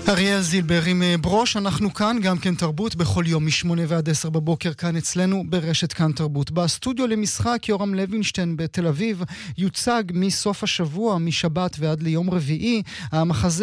אריאל זילבר עם ברוש. אנחנו כאן גם כן תרבות בכל יום מ8 ועד 10 בבוקר כאן אצלנו ברשת כאן תרבות. בסטודיו למשחק יורם לוינשטיין בתל אביב יוצג מסוף השבוע, משבת ועד ליום רביעי, המחזה